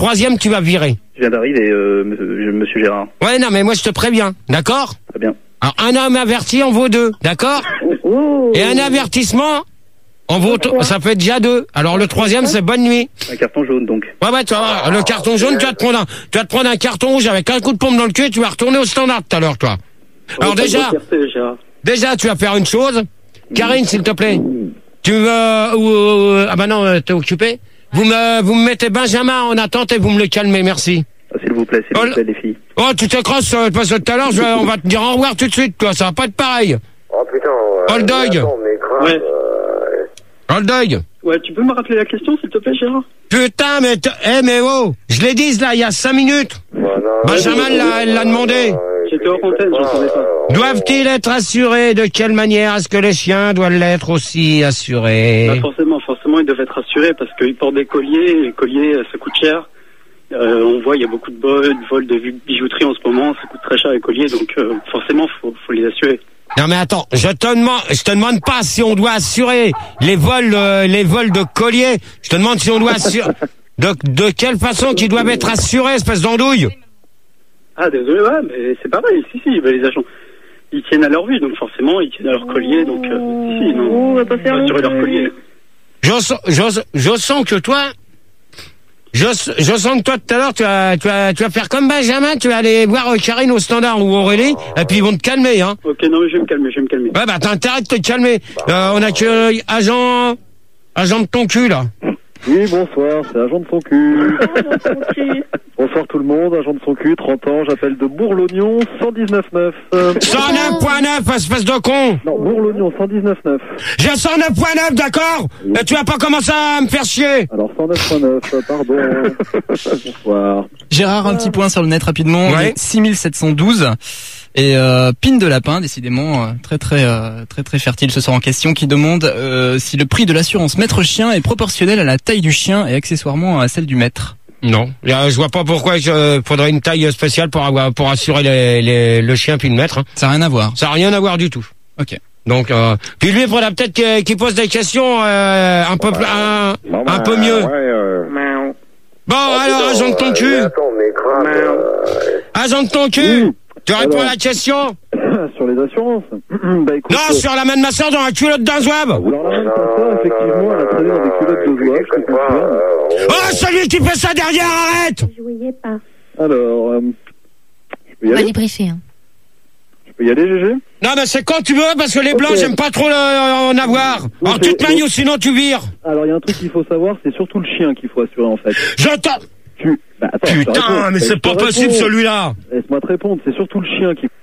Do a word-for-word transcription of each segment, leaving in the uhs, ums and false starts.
troisième, tu vas virer. Je viens d'arriver, euh, monsieur Gérard. Ouais, non, mais moi, je te préviens, d'accord? Très bien. Alors, un homme averti en vaut deux, d'accord? Oh. Et un avertissement en vaut, ça fait déjà deux. Alors, le troisième, c'est bonne nuit. Un carton jaune, donc. Ouais, ouais, tu vas voir, le carton jaune, tu vas te prendre un, tu vas te prendre un carton rouge avec un coup de pompe dans le cul et tu vas retourner au standard tout à l'heure, toi. Alors, déjà, déjà, tu vas faire une chose. Karine, s'il te plaît. Tu veux, ou, ou, ah bah non, t'es occupé. Vous me, vous me mettez Benjamin en attente et vous me le calmez, merci. Ah, s'il vous plaît, s'il oh, vous plaît, les filles. Oh, tu t'écrasses, euh, parce que tout à l'heure, je, on va te dire au revoir tout de suite, toi, ça va pas être pareil. Oh putain, euh, Old dog. attends, mais grave, Ouais. euh... Old dog. Ouais, tu peux me rappeler la question, s'il te plaît, Gérard? Putain, mais, eh, mais oh, je l'ai dit, là, il y a cinq minutes. Bah, non, Benjamin ouais, l'a, elle l'a demandé. J'étais hors antenne, j'entendais pas. euh, Doivent-ils être assurés? De quelle manière est-ce que les chiens doivent l'être aussi assurés? Bah, forcément, forcément, ils doivent être rassurés parce qu'ils portent des colliers, et les colliers, ça coûte cher. Euh, on voit, il y a beaucoup de vols, de vols de bijouterie en ce moment, ça coûte très cher les colliers, donc euh, forcément, faut, faut les assurer. Non mais attends, je te demande, je te demande pas si on doit assurer les vols, euh, les vols de colliers. Je te demande si on doit assurer. De, de quelle façon qu'ils doivent être assurés, espèce d'andouille? Ah, désolé, ouais, mais c'est pareil, si, si, bah, les agents, ils tiennent à leur vie, donc forcément, ils tiennent à leur collier, donc, euh, si, si, non, On va pas faire faut assurer leur collier. Je, sens- je, je sens que toi, je, je sens que toi tout à l'heure tu vas, tu vas, tu vas faire comme Benjamin, tu vas aller voir euh, Karine au standard ou Aurélie, et puis ils vont te calmer, hein. Ok, non, mais je vais me calmer, je vais me calmer. Ouais, bah t'as intérêt de te calmer. Euh, on a que euh, agent, agent de ton cul là. Oui, bonsoir, c'est Agent de son cul. Bonsoir tout le monde, Agent de son cul, trente ans, j'appelle de Bourg-l'Oignon, cent dix-neuf neuf. Euh, cent neuf point neuf, espèce de con. non, Bourg-l'Oignon, cent dix-neuf neuf. J'ai cent neuf point neuf, d'accord? Et tu vas pas commencer à me faire chier. Alors cent neuf point neuf, euh, pardon. Bonsoir. Gérard, un petit point sur le net rapidement. Ouais. On est six mille sept cent douze. Et euh, Pine de Lapin, décidément euh, très très euh, très très fertile ce soir en question, qui demande euh, si le prix de l'assurance maître chien est proportionnel à la taille du chien et accessoirement à celle du maître. Non, euh, je vois pas pourquoi il euh, faudrait une taille spéciale pour avoir, pour assurer les, les, le chien puis le maître. Hein. Ça n'a rien à voir. Ça n'a rien à voir du tout. Ok. Donc, euh, puis lui, il faudra peut-être qu'il, qu'il pose des questions euh, un peu, un, un peu mieux. Ouais, euh... Bon, Oh, alors, putain, agent de ton euh, cul. mais attends, mais grave, euh... Agent de ton cul. Oui. Tu réponds Alors. à la question. Sur les assurances. bah écoute. Non, sur la main de ma soeur dans la culotte d'un zouab. Alors la même personne, effectivement, elle a traîné dans des culottes de zouave, je te confirme. Oh, celui qui fait ça derrière, arrête. Je voyais pas. Alors, euh, je peux y On va aller débriefer. Hein. Je peux y aller, Gégé? Non, mais c'est quand tu veux, parce que les blancs, Ok. j'aime pas trop le- en avoir. Alors, tu te manges ou sinon tu vires. Alors, il y a un truc qu'il faut savoir, c'est surtout le chien qu'il faut assurer, en fait. Je t'en... Tu... Bah, attends, je te Putain, réponds. mais Je c'est te pas possible, réponds. celui-là. Laisse-moi te répondre, c'est surtout le chien qui...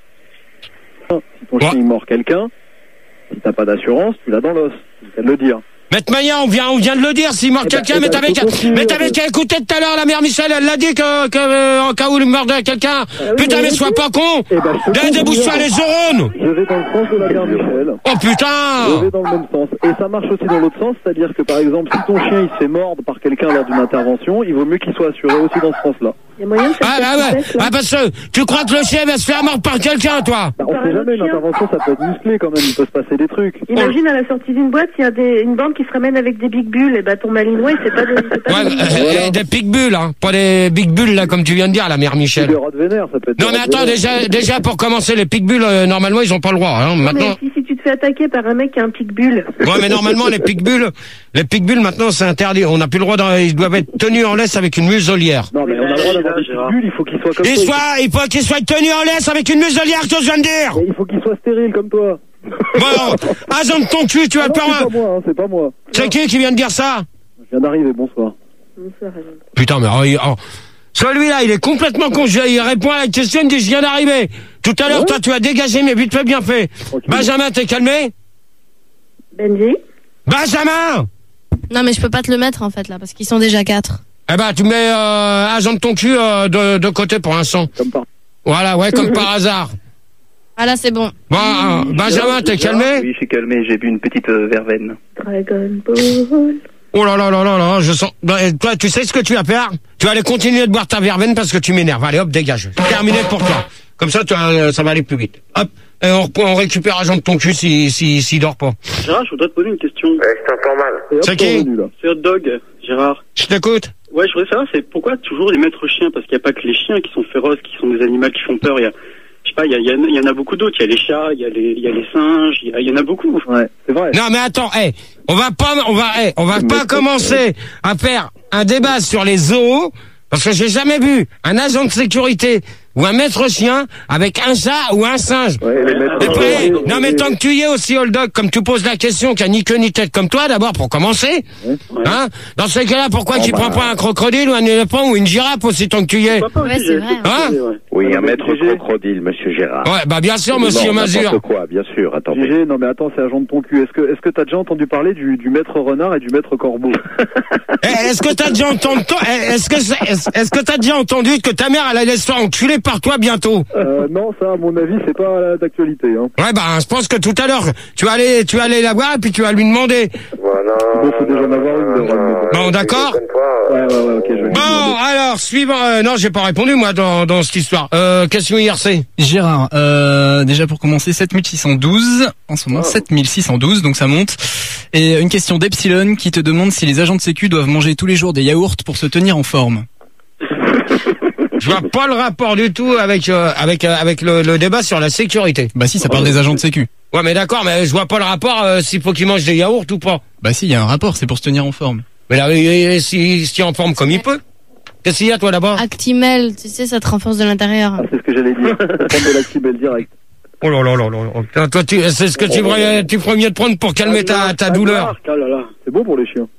Si ton Ouais. chien il mord quelqu'un, si t'as pas d'assurance, tu l'as dans l'os. C'est le cas de le dire. Mais de toute manière, on vient, on vient de le dire, s'il mord Eh ben, quelqu'un, eh mais ben, t'avais faut qu'à, continuer, mais t'avais euh. qu'à écouter tout à l'heure, la mère Michel, elle l'a dit que, que, euh, en cas où il mordait quelqu'un. oui, Putain, mais oui, sois oui. pas con. Eh ben, je te Dé- Débouche-toi confirme. les neurones. Je vais dans le sens de la mère Michel. Oh Je putain. vais dans le même sens. Et ça marche aussi dans l'autre sens, c'est-à-dire que par exemple, si ton chien il se fait mordre par quelqu'un lors d'une intervention, il vaut mieux qu'il soit assuré aussi dans ce sens-là. Il y a moyen de faire Ah, bah cette ouais. tête, là. Ah, parce que tu crois que le chien va se faire mordre par quelqu'un, toi. Bah, on Par sait un jamais, une autre chien. intervention ça peut être musclé quand même, il peut se passer des trucs. Imagine à la sortie d'une boîte, il y a des, une bande qui se ramène avec des big bulles, et bah ton malinois, il sait pas de, il sait pas Ouais, de- euh, euh, des big bulles, hein. Pas des big bulles, là, comme tu viens de dire, la mère Des Michel. rats de vénère, ça peut être. Non, des mais rats de attends, vénère. déjà, déjà, pour commencer, les pitbulls, euh, normalement, ils ont pas le droit, hein. Non, Maintenant. mais si, si tu te fais attaquer par un mec qui a un pic bulle. Ouais, mais normalement, les pitbulls, les pitbulls, maintenant, c'est interdit. On n'a plus le droit d'en- ils doivent être tenus en laisse avec une muselière. Non, mais on a le droit d'avoir des Gérard. bulles, il faut qu'ils soient comme Il toi. soit, il faut qu'ils soient tenus en laisse avec une muselière, que je viens de dire. Mais il faut qu'ils soient stériles comme toi. Bon, agent de ton cul, tu vas Ah te non, faire c'est un... pas moi, hein, c'est pas moi. C'est qui qui vient de dire ça? Je viens d'arriver, bonsoir. Putain, mais, oh, il- oh. Celui-là, il est complètement con. Je- Il répond à la question, il dit, je viens d'arriver. Tout à l'heure, Ouais. toi, tu as dégagé, mais vite fait, bien fait. Ok. Benjamin, t'es calmé? Benji? Benjamin! Non, mais je peux pas te le mettre, en fait, là, parce qu'ils sont déjà quatre. Eh ben, tu mets, euh, agent de ton cul, euh, de, de côté pour l'instant. Comme par. Voilà, ouais, comme par hasard. Ah, là, c'est bon. Bon, euh, Benjamin, t'es calmé? Oui, je suis calmé, j'ai bu une petite euh, verveine. Dragon Ball. Oh là là là là là, je sens... Bah, et toi, tu sais ce que tu vas faire? Tu vas aller continuer de boire ta verveine parce que tu m'énerves. Allez, hop, dégage. Terminé pour toi. Comme ça, tu vas- ça va aller plus vite. Hop, et on, reprend- on récupère agent de ton cul s'il si, si, dort pas. Gérard, je voudrais te poser une question. Ouais, je t'entends mal. Et hop, C'est t'es qui revenu, là. C'est Hot Dog, Gérard. Je t'écoute. Ouais, je voudrais savoir, c'est pourquoi toujours les maîtres chiens? Parce qu'il n'y a pas que les chiens qui sont féroces, qui sont des animaux qui font peur. Il y a, je sais pas, il y, a, il, y a, il y en a beaucoup d'autres. Il y a les chats, il y a les, il y a les singes, il y, a, il y en a beaucoup. Ouais, c'est vrai. Non, mais attends, hey, on va pas, on va, hey, on va pas commencer à faire un débat sur les zoos, parce que j'ai jamais vu un agent de sécurité ou un maître chien avec un chat ou un singe. Ouais, les maîtres Et puis, hey, chiens, non, mais tant que tu y es aussi, Old Dog, comme tu poses la question, qui a ni queue ni tête comme toi, d'abord, pour commencer. Ouais. Hein? Dans ce cas-là, pourquoi Oh, tu bah, prends pas un crocodile ou un éléphant ou une girafe aussi, tant que tu y es? Pourquoi pas Ouais, aussi, c'est j'ai- vrai. Hein? ouais. Oui, un maître G G. crocodile, monsieur Gérard. Ouais, bah, bien sûr, Non, monsieur Mazur. n'importe quoi, bien sûr, attendez. G G, non mais attends, c'est agent de ton cul. Est-ce que est-ce que t'as déjà entendu parler du, du maître renard et du maître corbeau? Eh, est-ce que t'as déjà entendu, eh, est-ce que, c'est- est-ce, est-ce que t'as déjà entendu que ta mère, elle allait se faire enculer par toi bientôt? euh, Non, ça, à mon avis, c'est pas d'actualité. Hein. Ouais, bah, je pense que tout à l'heure, tu vas aller, tu vas aller la voir et puis tu vas lui demander. Voilà. Bon, faut déjà en avoir une de Ron. Bon, d'accord. Ouais, ouais, ouais, ok, je vais lui Bon, demander. alors, suivant, euh, non, j'ai pas répondu, moi, dans, dans cette histoire. Euh, question I R C. Gérard, euh, déjà pour commencer, sept mille six cent douze, en ce moment, sept mille six cent douze, donc ça monte. Et une question d'Epsilon qui te demande si les agents de sécu doivent manger tous les jours des yaourts pour se tenir en forme. Je vois pas le rapport du tout avec, euh, avec, euh, avec le, le débat sur la sécurité. Bah si, ça parle des agents de sécu. Ouais, mais d'accord, mais je vois pas le rapport, euh, s'il faut qu'il mange des yaourts ou pas. Bah si, il y a un rapport, c'est pour se tenir en forme. Mais là, il, il, s'il se tient en forme comme il peut. Qu'est-ce qu'il y a, toi, là-bas? Actimel, tu sais, ça te renforce de l'intérieur. Ah, c'est ce que j'allais dire. Prendre de l'actimel direct. Oh là là là là là. Putain, toi, tu, c'est ce que tu ferais, tu ferais mieux de prendre pour calmer ta, ta douleur. Ah là là. C'est bon pour les chiens.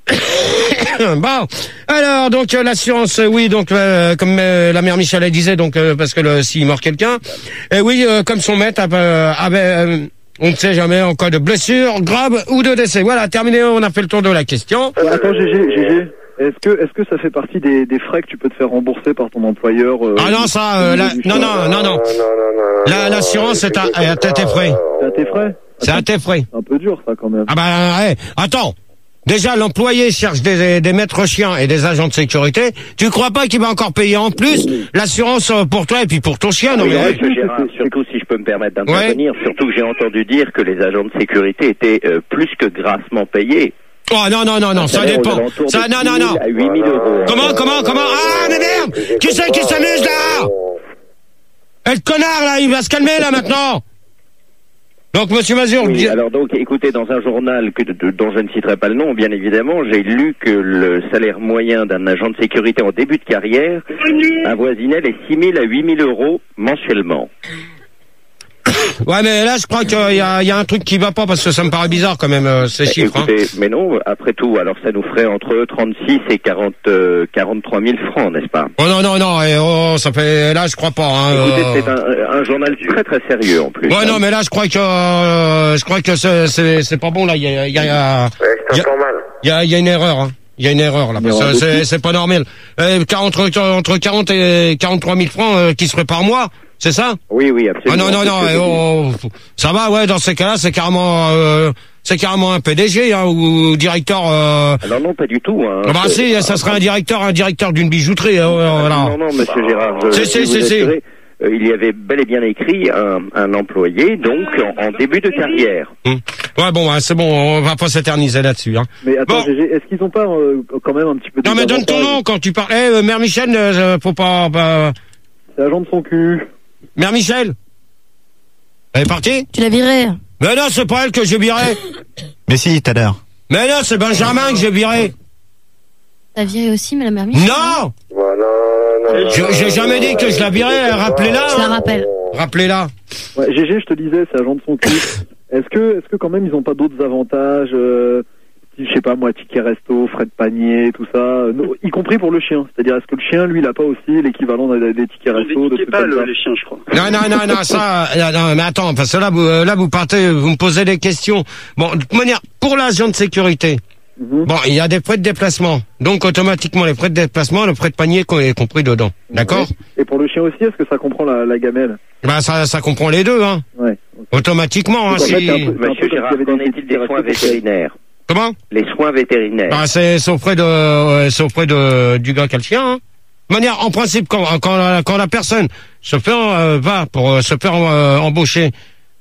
Bon, alors donc euh, l'assurance, euh, oui, donc euh, comme euh, la mère Michel elle disait, donc euh, parce que le, s'il mord quelqu'un, et oui, euh, comme son maître euh, avait, euh, on ne sait jamais en cas de blessure grave ou de décès. Voilà, terminé, on a fait le tour de la question. Ouais, attends, G G, G G. Est-ce que est-ce que ça fait partie des, des frais que tu peux te faire rembourser par ton employeur? euh, Ah non, ça, euh, la, non, non, non, non. La, l'assurance c'est à, à tes frais. C'est à tes frais? C'est à tes frais. Un peu dur ça quand même. Ah bah, hey, attends. Déjà, l'employé cherche des, des maîtres chiens et des agents de sécurité. Tu crois pas qu'il va encore payer en plus l'assurance pour toi et puis pour ton chien? Non, Oui, mais, monsieur Gérard, surtout si je peux me permettre d'intervenir, surtout que j'ai entendu dire que les agents de sécurité étaient euh, plus que grassement payés. oh non, non, non, non, ça C'est-à-dire aux dépend. alentours Ça, de non, non, six mille non. à huit mille euros. Comment, comment, comment? Ah, mais merde! Qui c'est qui s'amuse là? Eh, le connard là, il va se calmer là maintenant! Donc, monsieur Mazur, Oui, alors donc, écoutez, dans un journal que, de, dont je ne citerai pas le nom, bien évidemment, j'ai lu que le salaire moyen d'un agent de sécurité en début de carrière avoisinait les six mille à huit mille euros mensuellement. ouais, mais là, je crois qu'il y a, il y a un truc qui va pas parce que ça me paraît bizarre quand même, euh, ces chiffres. Hein. Écoutez, mais non, après tout, alors ça nous ferait entre trente-six et quarante, euh, quarante-trois mille francs, n'est-ce pas? Oh non, non, non, eh, oh, ça fait, là, je crois pas. Hein, Écoutez, euh... c'est un, un journal très très sérieux en plus. Ouais, hein. non, mais là, je crois que, euh, je crois que c'est, c'est, c'est pas bon là. Il y a, il y a, il y a, Ouais, c'est encore mal. il y a, il y a une erreur. Hein. Il y a une erreur là. Parce que c'est, c'est pas normal. Euh, entre, entre quarante et quarante-trois mille francs euh, qui seraient par mois. C'est ça? Oui, oui, absolument. Ah non, non, non, C'est ce eh, que je oh, ça va, ouais, dans ces cas-là, c'est carrément, euh, c'est carrément un P D G, hein, ou directeur, euh... dis. Alors non, pas du tout, hein. Ah bah si, ça serait un directeur, un directeur d'une bijouterie, hein, voilà. Non, non, monsieur Gérard, je, Si, je si, vous si, si. assurer, euh, il y avait bel et bien écrit un, un employé, donc, en, en début de carrière. Hum. Ouais, bon, hein, c'est bon, on va pas s'éterniser là-dessus, hein. Mais attends, Bon. G G, est-ce qu'ils ont pas euh, quand même un petit peu de Non, mais donne ton nom quand tu parles. Eh, euh, Mère Michel, euh, faut pas, pas... C'est agent de son cul. Mère Michel? Elle est partie? Tu l'as viré. Mais non, c'est pas elle que j'ai viré. Mais si, tout à l'heure. Mais non, c'est Benjamin que j'ai viré. T'as viré aussi, mais la mère Michel? Non! Voilà, non, non, Je- J'ai jamais dit que je la virais, rappelez-la. Je la rappelle. Rappelez-la. Ouais, G G, je te disais, c'est agent de son cul. Est-ce que, est-ce que quand même ils ont pas d'autres avantages, euh, je sais pas moi, ticket resto, frais de panier, tout ça, euh, no- y compris pour le chien. C'est-à-dire, est-ce que le chien, lui, il a pas aussi l'équivalent des, des tickets On resto, de n'éduquait trucs pas comme le- ça les chiens, je crois. Non, non, non, non, ça, euh, non, mais attends, parce que là, vous, euh, là, vous partez, vous me posez des questions. Bon, de toute manière, pour l'agent de sécurité, Mhm. bon, il y a des frais de déplacement. Donc, automatiquement, les frais de déplacement, le frais de panier est compris dedans. D'accord? Et pour le chien aussi, est-ce que ça comprend la, la gamelle? Bah, ça, ça comprend les deux, hein. Ouais. Automatiquement, hein, Donc, en fait, si... c'est un peu- Monsieur Gérard, comme s'il y avait qu'en des est-il des tickets soins resto. vétérinaires? Comment? Les soins vétérinaires. Bah, c'est, c'est auprès de, euh, c'est auprès de, du gars qui a le chien, hein. De manière, en principe, quand, quand, la, quand la personne se fait, euh, va pour euh, se faire euh, embaucher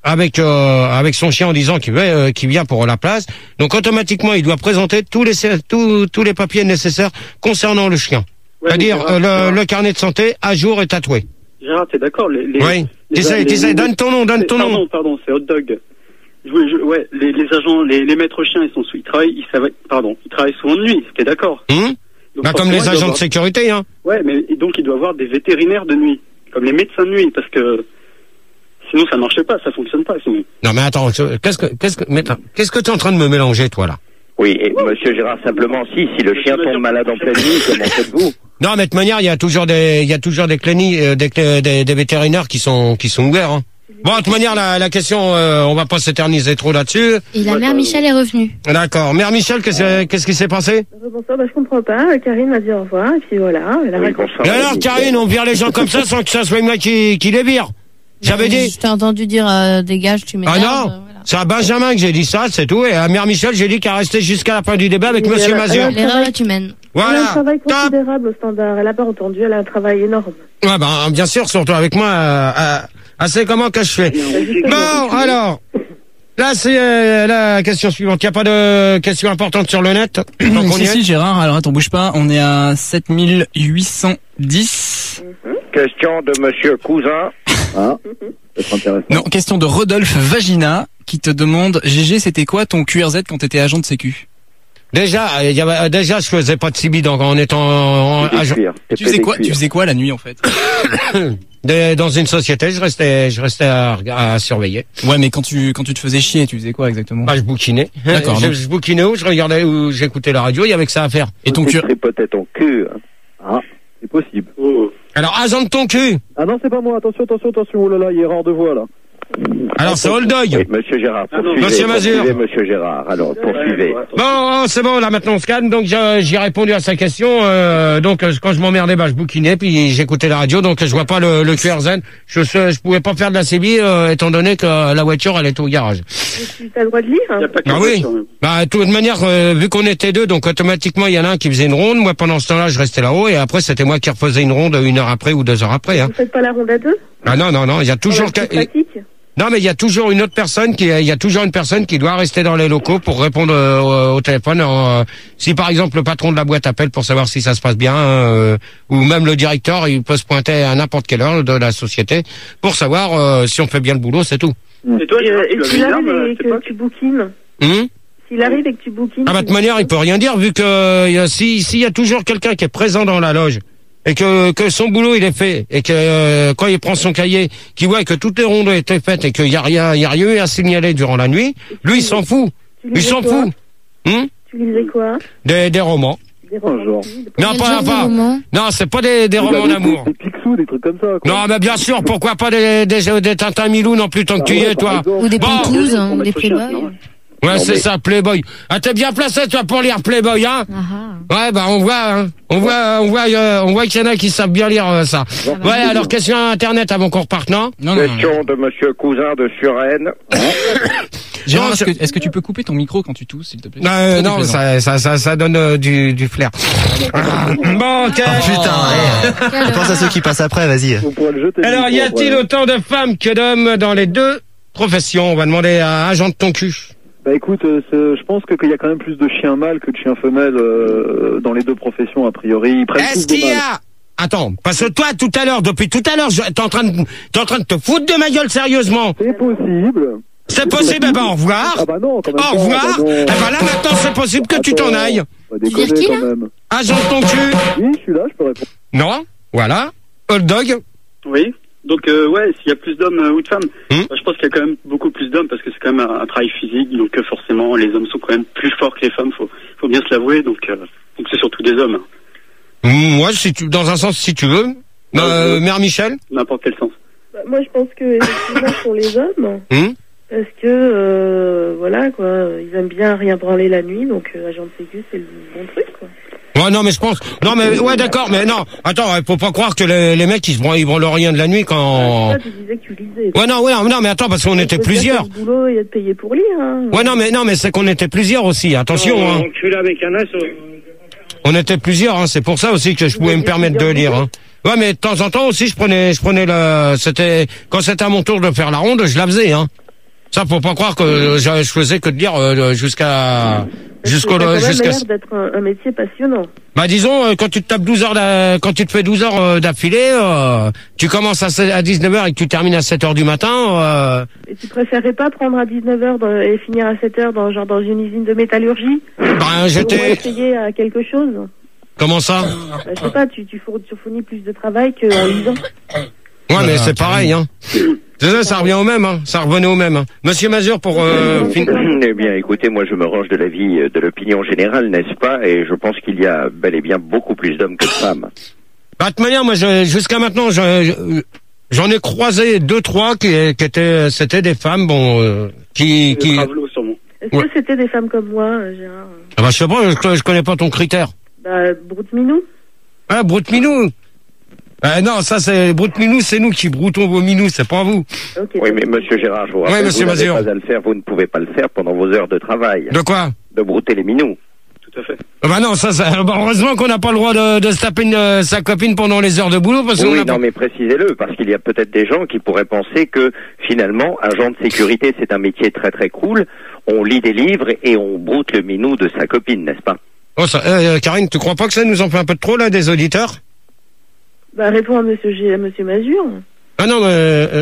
avec euh, avec son chien en disant qu'il veut, euh, qu'il vient pour la place. Donc automatiquement, il doit présenter tous les tous tous les papiers nécessaires concernant le chien. Ouais, C'est-à-dire Gérard, euh, le, Gérard. le carnet de santé à jour et tatoué. Gérard, t'es d'accord les, les, Oui. les- Tu sais, les- tu sais, les- donne ton nom, donne les- ton pardon, nom. Pardon, c'est Hot Dog. Je, voulais- je- ouais, les, les agents, les, les maîtres chiens, ils sont sous, ils travaillent, ils savent, pardon, ils travaillent souvent de nuit. T'es d'accord? Hum Donc, bah, comme forcément, les il doit agents de avoir- sécurité, hein. Ouais, mais et donc il doit avoir des vétérinaires de nuit, comme les médecins de nuit, parce que sinon ça marche pas, ça fonctionne pas. Sinon. Non, mais attends, je- qu'est-ce que, qu'est-ce que, mais attends, qu'est-ce que tu es en train de me mélanger, toi, là? Oui, et monsieur Gérard, simplement, si, si le chien tombe malade en pleine nuit, comment faites-vous? Non, mais de toute manière, il y a toujours des, il y a toujours des cliniques, euh, des, clé- des, des vétérinaires qui sont, qui sont ouverts, hein. Bon, de toute manière, la, la question, euh, on va pas s'éterniser trop là-dessus. Et la mère Michel est revenue. D'accord. Mère Michel, qu'est-ce, qu'est-ce qui s'est passé? Euh, Bonsoir, bah, je comprends pas. Karine m'a dit au revoir, et puis voilà. Elle a Oui, raconté. bonsoir. Et alors, Karine, on vire les gens comme ça sans que ça soit moi qui, qui les vire. J'avais dit. Je t'ai entendu dire euh, dégage, tu Ah m'énerves. non, euh, voilà. c'est à Benjamin que j'ai dit ça, c'est tout. Et à Mère Michel, j'ai dit qu'elle restait jusqu'à la fin du débat avec Oui, Monsieur elle a- Mazur. elle a- L'erreur est humaine. Elle a un Voilà. travail Top. considérable au standard. Elle a pas entendu, elle a un travail énorme. Ouais, ben, bien sûr, surtout avec moi, euh, euh, assez comment que je fais. Bon, alors, là, c'est euh, la question suivante. Il n'y a pas de question importante sur le net? Tant qu'on y Si, est. si, Gérard, alors attends, bouge pas, on est à sept mille huit cent dix. Question de monsieur Cousin. Ah, c'est intéressant. Non, question de Rodolphe Vagina, qui te demande, G G, c'était quoi ton Q R Z quand t'étais agent de sécu? Déjà, euh, il y avait, déjà, je faisais pas de C B donc en étant en, T P agent cuir, Tu faisais T P quoi, cuir. tu faisais quoi la nuit, en fait? de- dans une société, je restais, je restais à, à surveiller. Ouais, mais quand tu, quand tu te faisais chier, tu faisais quoi exactement? Bah, je bouquinais. D'accord, Je, donc- je bouquinais où, je regardais où, j'écoutais la radio, il y avait que ça à faire. Et ton Tu Q R Z? tripotais ton cul. hein. Ah, c'est possible. Oh. Alors, agent de ton cul. Ah non, c'est pas moi. Attention, attention, attention. Oh là là, il y a erreur de voix là. Alors, c'est Old Dog. Oui, monsieur Gérard, Ah non, poursuivez. Monsieur Mazur. Poursuivez, monsieur Gérard. Alors, poursuivez. Ouais, attends. Bon, oh, c'est bon, là maintenant on se calme. Donc j'ai j'ai répondu à sa question. Euh, donc euh, quand je m'emmerdais, bah je bouquinais, puis j'écoutais la radio. Donc je vois pas le, le Q R Z. Je sais- je pouvais pas faire de la C B euh, étant donné que la voiture elle était au garage. Tu as le droit de lire? Y a pas que Ah la oui. voiture, même. Bah de toute manière, euh, vu qu'on était deux, donc automatiquement il y en a un qui faisait une ronde. Moi pendant ce temps-là, je restais là-haut et après c'était moi qui refaisais une ronde une heure après ou deux heures après. Hein. Vous faites pas la ronde à deux? Ah non non non, il y a toujours. C'est quel- pratique. Non, mais il y a toujours une autre personne qui, il y a toujours une personne qui doit rester dans les locaux pour répondre euh, au téléphone. Euh, si par exemple le patron de la boîte appelle pour savoir si ça se passe bien, euh, ou même le directeur, il peut se pointer à n'importe quelle heure de la société pour savoir euh, si on fait bien le boulot, c'est tout. Et toi, Et, Gérard, euh, tu et avais s'il une arrive arme à et cette que époque tu bouquines, Hum s'il arrive et que tu bouquines. Ah bah de tu- toute manière, il peut rien dire vu que euh, si s'il y a toujours quelqu'un qui est présent dans la loge et que que son boulot il est fait et que euh, quand il prend son cahier, qu'il voit que toutes les rondes ont été faites et qu'il y a rien il y a rien eu à signaler durant la nuit, lui il s'en fout. tu Il lisais s'en quoi fout. Hum Tu lisais quoi? des, des romans. Des romans genre. de filles, Non, Quel pas, genre de pas. roman? Non, c'est pas des, des romans Des- d'amour. Des Picsou, des trucs comme ça. Quoi. Non, mais bien sûr, pourquoi pas des, des, des Tintin Milou non plus tant que tu y Ah ouais, es, par toi. exemple. Ou des Bon. pantouses, hein, On ou va des être chien, Playboy. non Ouais, Non, c'est mais- ça, Playboy. Ah, t'es bien placé, toi, pour lire Playboy, hein? Ah ah. Ouais, bah, on voit, hein. On voit, on voit, euh, on voit qu'il y en a qui savent bien lire, euh, ça. Ouais, alors, question Internet avant qu'on reparte, non? Non, non, non. Question de monsieur Cousin de Suresnes. Gérard, Non, est-ce je- que, est-ce que tu peux couper ton micro quand tu tousses, s'il te plaît? Euh, Très non, déplaisant. ça, ça, ça, ça donne euh, du, du flair. Ah, bon, ok. Oh putain, eh. Quelle Je pense à ceux qui passent après, vas-y. On pourrait le jeter. le Alors, y micro, a-t-il voilà. autant de femmes que d'hommes dans les deux professions? On va demander à agent de ton cul. Bah écoute, euh, c'est- je pense que qu'il y a quand même plus de chiens mâles que de chiens femelles euh, dans les deux professions a priori. Ils prennent Est-ce tous des qu'il y mâles. a... Attends, parce que toi, tout à l'heure, depuis tout à l'heure, je- t'es en train de, t'es en train de te foutre de ma gueule sérieusement. C'est possible. C'est possible, eh ben, au revoir. Ah bah non, quand même Au pas, revoir. bah non. Eh ben là, maintenant, c'est possible que tu t'en Attends, ailles. Pas Tu vires déconner qui, quand là même. Agent de ton cul. Oui, je suis là, je peux répondre. Non. Voilà. Old dog. Oui. Donc, euh, ouais, s'il y a plus d'hommes euh, ou de femmes, Hmm. bah, je pense qu'il y a quand même beaucoup plus d'hommes parce que c'est quand même un, un travail physique. Donc, euh, forcément, les hommes sont quand même plus forts que les femmes. Faut, faut bien se l'avouer. Donc, euh, donc c'est surtout des hommes. hein. Moi, si tu, dans un sens, si tu veux. Euh, Mère Michel. N'importe quel sens. Bah, moi, je pense que effectivement, pour les hommes, Hum parce que euh, voilà quoi, ils aiment bien rien branler la nuit, donc euh, agent de sécu, c'est le bon truc quoi. Ouais, non, mais je pense. Non, mais ouais, d'accord, mais non. Attends, faut pas croire que les, les mecs ils se branlent, ils branlent rien de la nuit quand. Toi, tu disais que tu lisais. Ouais, non, ouais, non, mais attends, parce qu'on était plusieurs. Le boulot et être payé pour lire. Hein. Ouais, non, mais non, mais c'est qu'on était plusieurs aussi. Attention, hein. avec un as. On était plusieurs, hein. C'est pour ça aussi que je pouvais me permettre de lire. Hein. Ouais, mais de temps en temps aussi, je prenais, je prenais le. C'était quand c'était à mon tour de faire la ronde, je la faisais, hein. Ça, faut pas croire que euh, je, je faisais que de dire euh, jusqu'à jusqu'au Ça a quand même jusqu'à. l'air d'être un, un métier passionnant. Bah disons, euh, quand tu te tapes douze heures, d'a- quand tu te fais douze heures euh, d'affilée, euh, tu commences à, se- à dix-neuf heures et que tu termines à sept heures du matin. Euh, Et tu préférerais pas prendre à dix-neuf heures dans- et finir à sept heures dans, genre dans une usine de métallurgie? ben j'étais. Pour essayer à quelque chose? Comment ça? Bah, je sais pas, tu, tu, four- tu fournis plus de travail qu'en lisant. Ouais, mais c'est pareil, hein. C'est ça, ça revient au même, hein. Ça revenait au même. Hein. Monsieur Mazur, pour euh, fin- Eh bien, écoutez, moi, je me range de l'avis de l'opinion générale, n'est-ce pas? Et je pense qu'il y a bel et bien beaucoup plus d'hommes que de femmes. Bah, de toute manière, moi, je, jusqu'à maintenant, je, je- j'en ai croisé deux, trois qui, qui étaient, c'était des femmes, bon, euh, qui, qui. Est-ce Ouais. que c'était des femmes comme moi, euh, Gérard? Ah bah, je sais pas, je, je connais pas ton critère. Bah, Broute-Minou. Ah, broute-minou. Euh, non, ça, c'est broute-minou, c'est nous qui broutons vos minous, c'est pas vous. Oui, mais monsieur Gérard, je vous rappelle, Oui, monsieur vous n'avez Mazur. pas à le faire, vous ne pouvez pas le faire pendant vos heures de travail. De quoi? De brouter les minous. Tout à fait. Ah bah non, ça, ça bah, heureusement qu'on n'a pas le droit de, de se taper une, euh, sa copine pendant les heures de boulot, parce qu'on Oui, a non, pas... mais précisez-le, parce qu'il y a peut-être des gens qui pourraient penser que, finalement, agent de sécurité, c'est un métier très très cool. On lit des livres et on broute le minou de sa copine, n'est-ce pas? Oh, ça, euh, Karine, tu crois pas que ça nous en fait un peu de trop, là, des auditeurs? Bah, réponds à monsieur, G... à monsieur Mazur. Ah non, mais... Euh,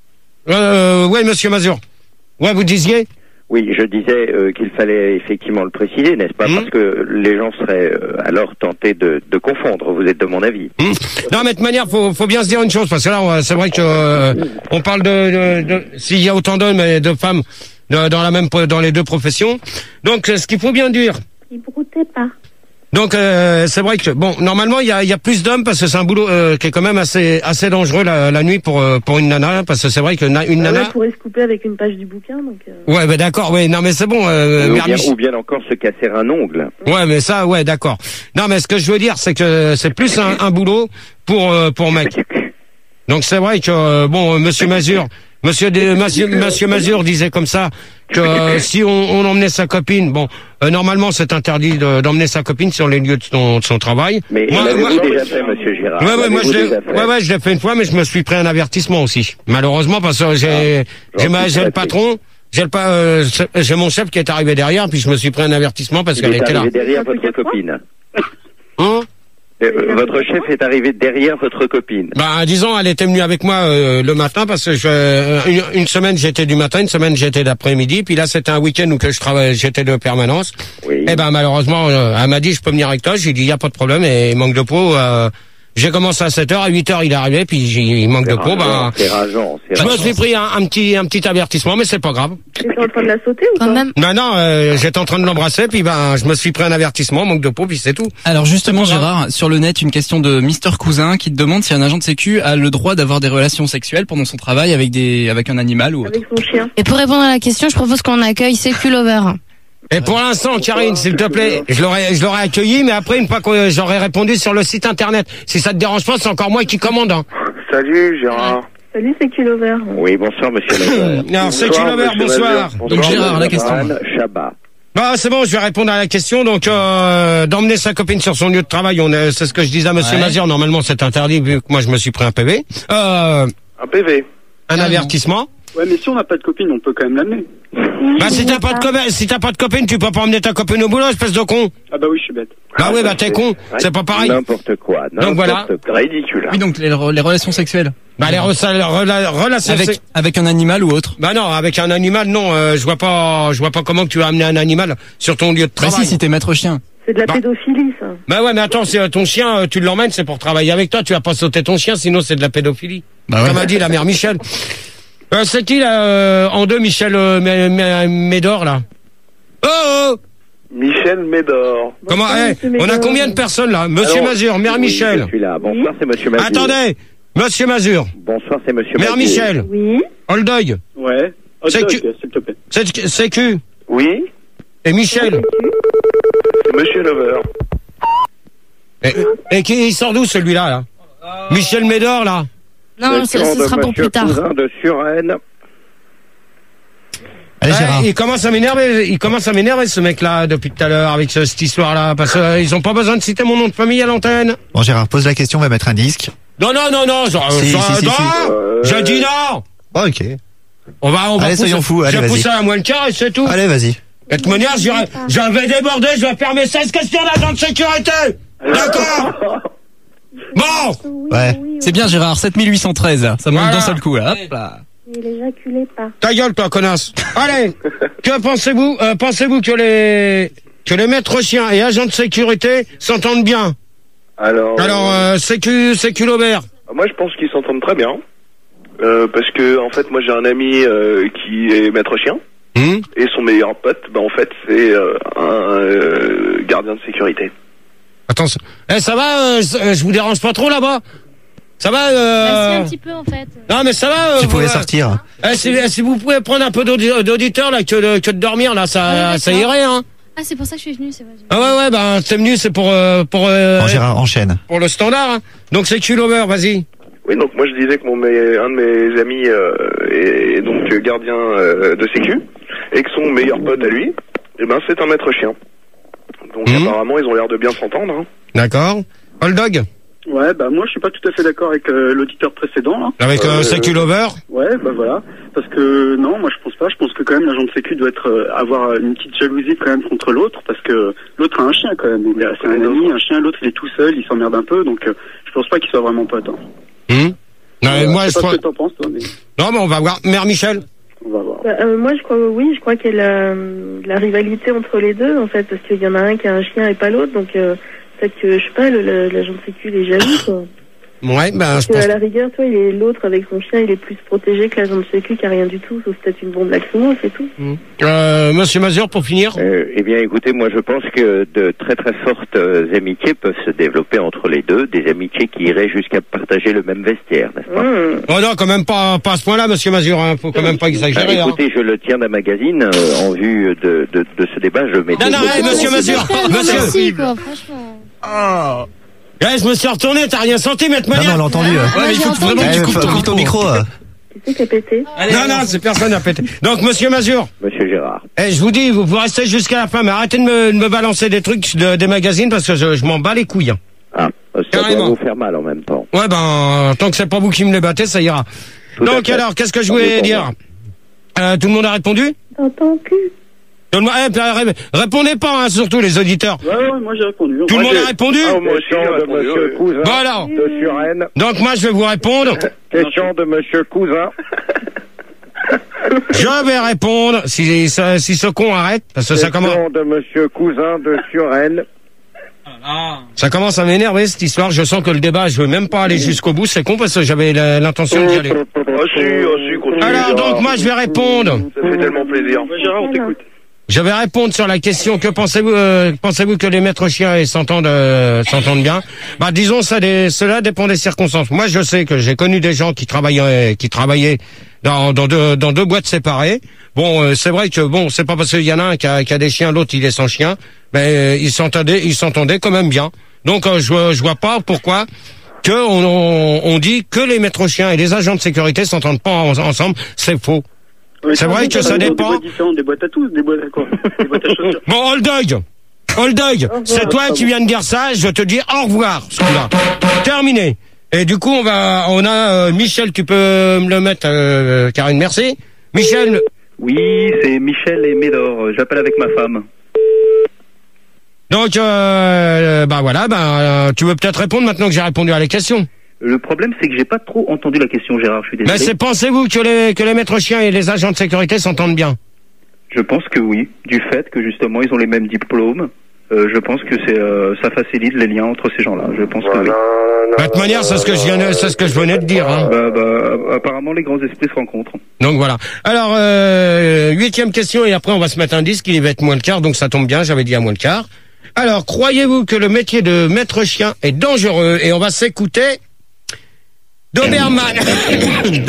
euh, ouais, monsieur Mazur. Ouais, vous disiez? Oui, je disais euh, qu'il fallait effectivement le préciser, n'est-ce pas? Mmh. Parce que les gens seraient euh, alors tentés de, de confondre, vous êtes de mon avis. Mmh. Non, mais de toute manière, faut, faut bien se dire une chose, parce que là, on- c'est vrai que euh, on parle de, de, de s'il y a autant d'hommes et de femmes de- dans la même, dans les deux professions. Donc, euh, ce qu'il faut bien dire. Il broutait pas. Donc, euh, c'est vrai que bon, normalement, il y a, il y a plus d'hommes parce que c'est un boulot euh, qui est quand même assez, assez dangereux la, la nuit pour euh, pour une nana, parce que c'est vrai que na- une Bah nana. ouais, pourrait se couper avec une page du bouquin, donc. Euh... Ouais, ben d'accord, ouais, non, mais c'est bon. Euh, ou, Mère bien, Mich- ou bien encore se casser un ongle. Ouais, mais ça, ouais, d'accord. Non, mais ce que je veux dire, c'est que c'est plus un, un boulot pour euh, pour mec. Donc c'est vrai que euh, bon, euh, Monsieur Mazur, Monsieur de, Monsieur, Monsieur Mazur disait comme ça que euh, si on, on emmenait sa copine, bon, euh, normalement c'est interdit de- d'emmener sa copine sur les lieux de son, de son travail. Mais Moi- l'avez-vous moi- déjà fait, monsieur Gérard? Ouais, ouais, moi je L'avez-vous l'ai, déjà fait ouais, ouais, je l'ai fait une fois, mais je me suis pris un avertissement aussi. Malheureusement, parce que j'ai, Ah, j'ai, ma- j'en suis j'ai le très patron, j'ai le pas, euh, j'ai mon chef qui est arrivé derrière, puis je me suis pris un avertissement parce Il qu'elle est était là. arrivé derrière votre copine. Hein? Euh, votre chef est arrivé derrière votre copine. Bah, disons, elle était venue avec moi euh, le matin parce que je, euh, une, une semaine j'étais du matin, une semaine j'étais d'après-midi, puis là c'était un week-end où que je travaillais, j'étais de permanence. Oui. Et ben malheureusement, euh, elle m'a dit je peux venir avec toi, j'ai dit il y a pas de problème et manque de peau. Euh, j'ai commencé à sept heures, à huit heures il est arrivé, puis j'ai il manque de peau. Ben, C'est rageant, c'est je me rageant. suis pris un, un petit un petit avertissement, mais c'est pas grave. T'étais en train de la sauter ou Quand pas? même. Non non, euh, j'étais en train de l'embrasser, puis ben je me suis pris un avertissement, manque de peau, puis c'est tout. Alors justement, C'est pas grave. Gérard, sur le net, une question de Mister Cousin qui te demande si un agent de sécu a le droit d'avoir des relations sexuelles pendant son travail avec des avec un animal ou autre. Avec son chien. Et pour répondre à la question, je propose qu'on accueille Sécu Lover. Et pour l'instant, Karine, s'il te plaît, je l'aurais, je l'aurais accueilli, mais après, une fois que j'aurais répondu sur le site internet, si ça te dérange pas, c'est encore moi qui commande. Hein. Salut Gérard. Salut, c'est Culover. Oui, bonsoir, monsieur Lover. Alors, c'est Lover, bonsoir. Donc Gérard, la question. Chabat. Bah, c'est bon, je vais répondre à la question. Donc, euh, d'emmener sa copine sur son lieu de travail, on est, c'est ce que je disais à Monsieur Ouais. Mazur. Normalement, c'est interdit vu que moi, je me suis pris un P V. Euh, Un P V. un avertissement. Ouais, mais si on n'a pas de copine, on peut quand même l'amener. Bah, si t'as pas de copine, si t'as pas de copine, tu peux pas emmener ta copine au boulot, espèce de con. Ah bah oui, je suis bête. Bah oui, bah t'es con. C'est pas pareil. N'importe quoi. Donc voilà. N'importe quoi. Ridicule. Oui, donc les, re- les relations sexuelles. Bah, les rela- rela- relations. Avec avec un animal ou autre. Bah non, avec un animal, non. Euh, je vois pas, je vois pas comment tu vas amener un animal sur ton lieu de Bah travail. si, si t'es maître chien. C'est de la Bah. pédophilie, ça. Bah ouais, mais attends, si euh, ton chien, euh, tu l'emmènes, c'est pour travailler avec toi. Tu vas pas sauter ton chien, sinon c'est de la pédophilie. Bah ouais. Comme a dit la mère Michel. Euh, c'est qui là euh, en deux, Michel euh, Mé- Mé- Médor là? Oh, oh Michel Médor. Comment Bonsoir, eh, monsieur on a Médor. combien de personnes là? Monsieur Alors, Mazur, mère oui, Michel. Je suis là. Bonsoir, c'est monsieur Mazur. Attendez, Monsieur Mazur, Bonsoir, c'est monsieur mère Mazur. Michel, Oui. Holdoy, Ouais. Hot C'est dog, que- s'il te plaît. c'est c'est Q Oui. et Michel. Monsieur Lover. Et, et qui il sort d'où celui-là là? Michel Médor là? Non, Le ce, nom ce de sera pour monsieur plus tard. Cousin de Suresnes. Allez, Ouais, Gérard. il commence à m'énerver, il commence à m'énerver ce mec-là depuis tout à l'heure avec ce- cette histoire-là, parce qu'ils ont pas besoin de citer mon nom de famille à l'antenne. Bon, Gérard, pose la question, on va mettre un disque. Non, non, non, non, genre, Si, genre, si, si, non, si. Euh, je dis non. Oh, ok. On va, on va Allez, pousser, soyons fous, allez, je vais vas-y. pousser à moins le quart et c'est tout. Allez, vas-y. De toute manière, j'irai- j'avais débordé, je vais faire mes seize questions d'agent de sécurité. D'accord? Bon! Ouais. C'est bien, Gérard, sept mille huit cent treize. Ça monte Voilà. d'un seul coup, là. Hop là. Il éjaculait pas. Ta gueule, toi, connasse. Allez, que pensez-vous, euh, pensez-vous que les, que les maîtres chiens et agents de sécurité s'entendent bien? Alors, Alors, euh, sécu, sécu Laubert. moi je pense qu'ils s'entendent très bien. Euh, parce que en fait moi j'ai un ami euh, qui est maître chien Hum et son meilleur pote bah en fait c'est euh, un euh, gardien de sécurité. Attends, ça- eh, ça va, euh, je je vous dérange pas trop là-bas? Ça va, Bah, si, euh... un petit peu, en fait. Non, mais ça va, euh, Tu vous, pouvais euh, sortir. eh, si, eh, si vous pouvez prendre un peu d'audi- d'auditeurs, là, que de, que de dormir, là, ça, Ouais, ça d'accord. irait, hein. Ah, c'est pour ça que je suis venue, c'est vrai. Ah ouais, ouais, ben, t'es venu, c'est pour, euh, pour, euh, En Gérard, enchaîne. pour le standard, hein. Donc c'est Q-Lover, vas-y. Oui donc moi je disais que mon me- un de mes amis euh, est donc euh, gardien euh, de sécu et que son meilleur pote à lui eh ben c'est un maître chien. Donc Mhm. apparemment ils ont l'air de bien s'entendre. Hein. D'accord. Old Dog? Ouais, bah moi je suis pas tout à fait d'accord avec euh, l'auditeur précédent là. Avec, euh, Euh, Sécu Lover? Ouais, bah voilà. Parce que non, moi je pense pas. Je pense que quand même l'agent de sécu doit être euh, avoir une petite jalousie quand même contre l'autre, parce que l'autre a un chien quand même. Il a- C'est un ami, un chien. L'autre il est tout seul, il s'emmerde un peu, donc euh, je pense pas qu'ils soient vraiment potes. Hein. Hum Non, mais Euh, moi, je je sais pas crois... ce que t'en penses toi, mais Non, mais on va voir. Mère Michel? on va voir. Bah, euh, moi, je crois, oui, je crois qu'il y a la, la rivalité entre les deux, en fait, parce qu'il y en a un qui a un chien et pas l'autre, donc euh, peut-être que, je sais pas, le- le- l'agent de sécu, il est jaloux, quoi. Ouais, ben, Parce je que, pense... à la rigueur, toi, il est l'autre avec son chien, il est plus protégé que l'agent de sécu qui a rien du tout, sauf peut-être une bombe lacrymo, c'est tout. Euh, Monsieur Mazur, pour finir? Euh, eh bien, écoutez, moi, je pense que de très très fortes euh, amitiés peuvent se développer entre les deux, des amitiés qui iraient jusqu'à partager le même vestiaire, n'est-ce pas? Mmh. Oh non, quand même pas, pas à ce point-là, Monsieur Mazur, hein. Faut quand même pas Ah, exagérer, hein. écoutez, je le tiens d'un magazine euh, en vue de, de, de ce débat. Je mets Non, non, hey, monsieur Mazur, monsieur. Merci, quoi, franchement. Oh. Eh, je me suis retourné, t'as rien senti, maître Non, Mania? non, on l'a entendu. Ah, Ouais, mais il j'ai faut entendu. vraiment que tu Eh, coupes faut- ton coupe ton micro. micro. euh. Qui c'est qui a pété? Non, non, c'est personne n'a pété. Donc, Monsieur Mazur, Monsieur Gérard. eh, je vous dis, vous, vous restez jusqu'à la fin, mais arrêtez de me, de me balancer des trucs de- des magazines parce que je, je m'en bats les couilles, hein. Ah, ça Carrément. doit vous faire mal en même temps. Ouais, ben, tant que c'est pas vous qui me les battez, ça ira. Tout à Donc, fait. alors, qu'est-ce que je On est voulais pour dire? Euh, tout le monde a répondu? Dans ton cul. Tout le monde, eh, puis, ré- répondez pas, hein, surtout les auditeurs. Ouais, ouais, moi j'ai répondu. Tout le Moi, monde j'ai- a répondu? Ah, moi aussi j'ai Question de répondu. Monsieur oui. Cousin Voilà. de Suresnes. Donc, moi, je vais vous répondre. Question de Monsieur Cousin. Je vais répondre, si, si, si ce con arrête, parce que ça commence, Question de Monsieur Cousin de Suresnes. ça commence à m'énerver, cette histoire. Je sens que le débat, je veux même pas aller jusqu'au bout. C'est con parce que j'avais la- l'intention d'y aller. Ah si, ah si, continue. Alors, Gérard. donc, moi, je vais répondre. Ça fait tellement plaisir. Ouais, Gérard, on t'écoute. Je vais répondre sur la question, que pensez-vous, euh, pensez-vous que les maîtres chiens et s'entendent, euh, s'entendent bien? Bah, disons, ça, des, cela dépend des circonstances. Moi, je sais que j'ai connu des gens qui travaillaient, qui travaillaient dans, dans deux, dans deux boîtes séparées. Bon, euh, c'est vrai que bon, c'est pas parce qu'il y en a un qui a, qui a des chiens, l'autre il est sans chien, mais euh, ils s'entendaient, ils s'entendaient quand même bien. Donc, euh, je, vois- je vois pas pourquoi que on, on, on dit que les maîtres chiens et les agents de sécurité s'entendent pas en- ensemble. C'est faux. Ouais, C'est vrai que ça des dépend. boîtes différentes, des boîtes à tous, des boîtes à quoi? Des boîtes à chaussures. Bon, Old Dog, Old Dog, c'est toi qui viens de dire ça, je te dis au revoir, ce coup-là. Terminé. Et du coup, on va, on a, euh, Michel, tu peux me le mettre, euh, Karine, merci. Michel, Oui, c'est Michel et Médor. J'appelle avec ma femme. donc, euh, bah voilà, bah, euh, tu veux peut-être répondre maintenant que j'ai répondu à la question. Le problème, c'est que j'ai pas trop entendu la question, Gérard. Je suis désolé. Mais c'est pensez-vous que les, que les maîtres chiens et les agents de sécurité s'entendent bien? Je pense que oui, du fait que justement ils ont les mêmes diplômes. Euh, je pense que c'est euh, ça facilite les liens entre ces gens-là. Je pense que oui. De toute manière, c'est ce que je viens de, c'est ce que je venais de dire, hein. Bah, bah, apparemment, les grands esprits se rencontrent. Donc voilà. Alors, euh, huitième question, et après on va se mettre un disque, il va être moins le quart, donc ça tombe bien, j'avais dit à moins le quart. Alors, croyez-vous que le métier de maître chien est dangereux? Et on va s'écouter Doberman.